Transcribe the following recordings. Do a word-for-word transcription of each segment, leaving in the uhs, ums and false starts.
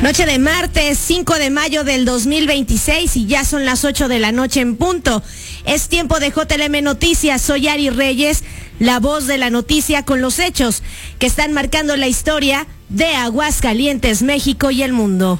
Noche de martes, cinco de mayo del dos mil veintiséis, y ya son las ocho de la noche en punto. Es tiempo de J L M Noticias. Soy Ari Reyes, la voz de la noticia con los hechos que están marcando la historia de Aguascalientes, México y el mundo.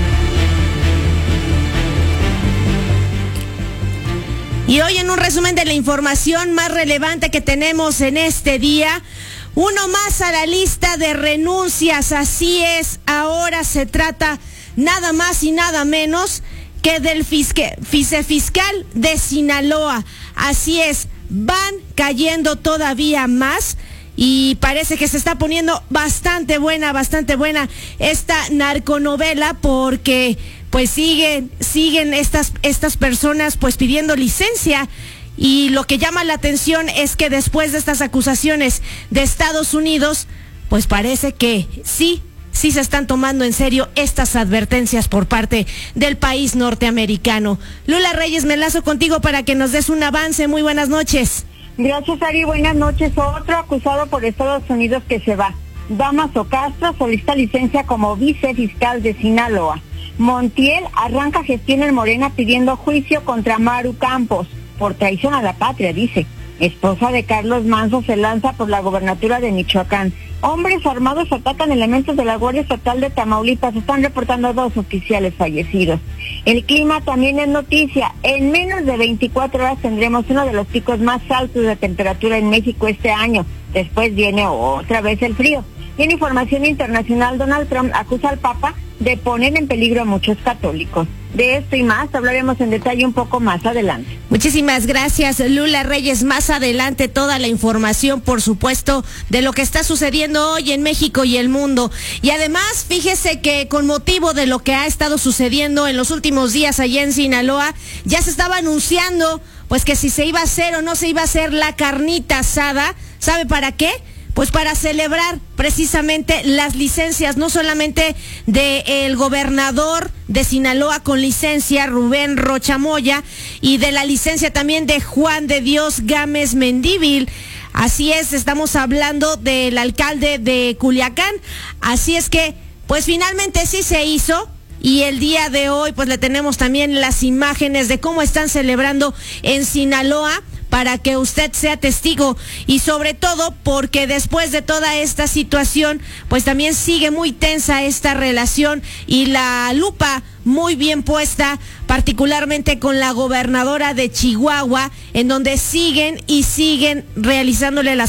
Y hoy, en un resumen de la información más relevante que tenemos en este día, uno más a la lista de renuncias. Así es, ahora se trata nada más y nada menos que del fisque, vicefiscal de Sinaloa. Así es, van cayendo todavía más y parece que se está poniendo bastante buena, bastante buena esta narconovela, porque pues siguen, siguen estas, estas personas pues pidiendo licencia. Y lo que llama la atención es que después de estas acusaciones de Estados Unidos, pues parece que sí, sí se están tomando en serio estas advertencias por parte del país norteamericano. Lula Reyes, me enlazo contigo para que nos des un avance. Muy buenas noches. Gracias, Ari. Buenas noches. Otro acusado por Estados Unidos que se va. Damaso Castro solicita licencia como vicefiscal de Sinaloa. Montiel arranca gestión en Morena pidiendo juicio contra Maru Campos por traición a la patria, dice. Esposa de Carlos Manzo se lanza por la gobernatura de Michoacán. Hombres armados atacan elementos de la Guardia Estatal de Tamaulipas. Están reportando dos oficiales fallecidos. El clima también es noticia. En menos de veinticuatro horas tendremos uno de los picos más altos de temperatura en México este año. Después viene otra vez el frío. Y en información internacional, Donald Trump acusa al Papa de poner en peligro a muchos católicos. De esto y más hablaremos en detalle un poco más adelante. Muchísimas gracias, Lula Reyes. Más adelante toda la información, por supuesto, de lo que está sucediendo hoy en México y el mundo. Y además, fíjese que con motivo de lo que ha estado sucediendo en los últimos días allá en Sinaloa, ya se estaba anunciando pues que si se iba a hacer o no se iba a hacer la carnita asada. ¿Sabe para qué? Pues para celebrar precisamente las licencias, no solamente del gobernador de Sinaloa con licencia, Rubén Rocha Moya, y de la licencia también de Juan de Dios Gámez Mendívil. Así es, estamos hablando del alcalde de Culiacán. Así es que, pues finalmente sí se hizo. Y el día de hoy, pues le tenemos también las imágenes de cómo están celebrando en Sinaloa, para que usted sea testigo, y sobre todo porque después de toda esta situación, pues también sigue muy tensa esta relación y la lupa muy bien puesta, particularmente con la gobernadora de Chihuahua, en donde siguen y siguen realizándole las